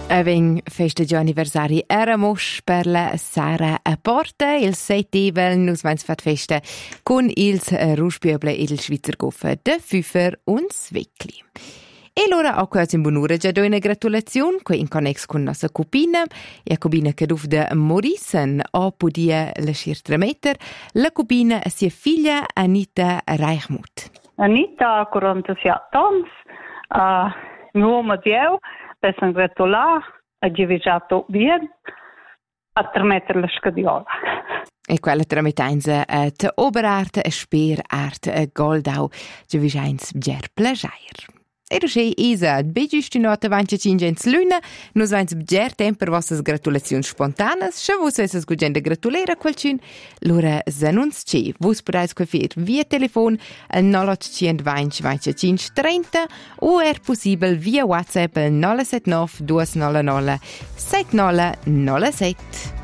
Avem festa di anniversari era mos per la Sara a Porta. Il 7 evel nus vains fat festa con ils Ruschbüble e il Schweizer Goffer de Füfer und Sveckli. E allora ho quasi in buon'ora già do una gratulazione qui in connex con nostra cupina, Jacobina Caduf de Morissen, o podia lasciar trameter, la cupina sia figlia Anita Reichmuth. Anita ha 47 anni, mio Matteo, per gratulare, ha givigiato bene, a trameter la scadiola. E quella trametanza te Oberart e Speerart Goldau, givigiains bger plagiair. E rusce Isa, begiusti nota vancia cingens luna, nus vains bger temper vossas gratulazioni spontanas, scha vos esses gugenda gratulera qualcun, lura zanuns ce, vos podais quafir via telefon al 0820 25 30 o possibel via WhatsApp al 079 299 7007.